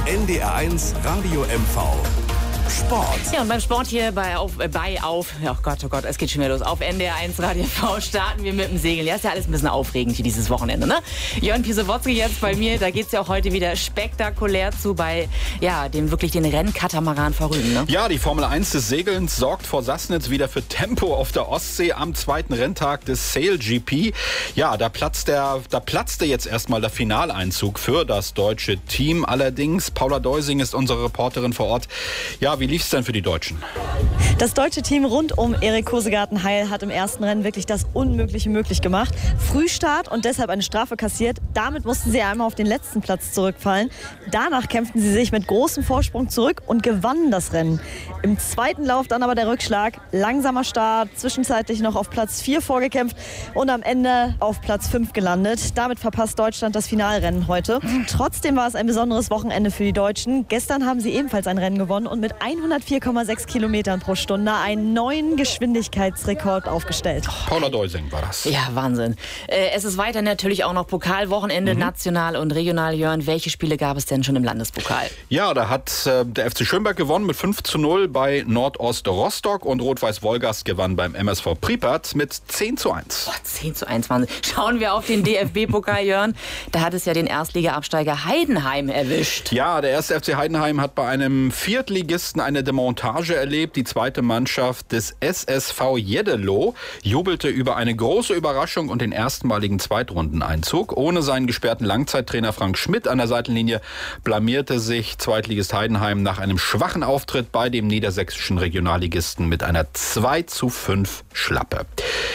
NDR1 Radio MV Sport. Ja, und beim Sport hier oh Gott, es geht schon wieder los. Auf NDR1 Radio MV starten wir mit dem Segeln. Ja, ist ja alles ein bisschen aufregend hier dieses Wochenende, ne? Jörn Pisowotzki jetzt bei mir, da geht's ja auch heute wieder spektakulär zu bei, ja, den Rennkatamaran vor Rügen, ne? Ja, die Formel 1 des Segelns sorgt vor Sassnitz wieder für Tempo auf der Ostsee am zweiten Renntag des Sail GP. Ja, da platzte jetzt erstmal der Finaleinzug für das deutsche Team. Allerdings, Paula Deusing ist unsere Reporterin vor Ort. Ja, wie lief's denn für die Deutschen? Das deutsche Team rund um Erik Hosegarten-Heil hat im ersten Rennen wirklich das Unmögliche möglich gemacht. Frühstart und deshalb eine Strafe kassiert. Damit mussten sie einmal auf den letzten Platz zurückfallen. Danach kämpften sie sich mit großem Vorsprung zurück und gewannen das Rennen. Im zweiten Lauf dann aber der Rückschlag. Langsamer Start, zwischenzeitlich noch auf Platz 4 vorgekämpft und am Ende auf Platz 5 gelandet. Damit verpasst Deutschland das Finalrennen heute. Trotzdem war es ein besonderes Wochenende für die Deutschen. Gestern haben sie ebenfalls ein Rennen gewonnen und mit 104,6 Kilometern pro Stunde einen neuen Geschwindigkeitsrekord aufgestellt. Paula Deusing war das. Ja, Wahnsinn. Es ist weiter natürlich auch noch Pokalwochenende, national und regional. Jörn, welche Spiele gab es denn schon im Landespokal? Ja, da hat der FC Schönberg gewonnen mit 5:0 bei Nordost Rostock und Rot-Weiß Wolgast gewann beim MSV Pripyat mit 10:1. 10:1, Wahnsinn. Schauen wir auf den DFB-Pokal, Jörn. Da hat es ja den Erstliga-Absteiger Heidenheim erwischt. Ja, der erste FC Heidenheim hat bei einem Viertligisten eine Demontage erlebt. Die zweite Mannschaft des SSV Jeddelo jubelte über eine große Überraschung und den erstmaligen Zweitrundeneinzug. Ohne seinen gesperrten Langzeittrainer Frank Schmidt an der Seitenlinie blamierte sich Zweitligist Heidenheim nach einem schwachen Auftritt bei dem niedersächsischen Regionalligisten mit einer 2:5 Schlappe.